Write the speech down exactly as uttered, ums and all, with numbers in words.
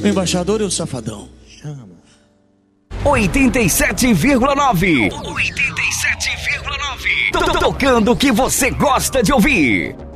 O embaixador e o safadão. Chama. oitenta e sete vírgula nove. oitenta e sete vírgula nove. Tocando o que você gosta de ouvir.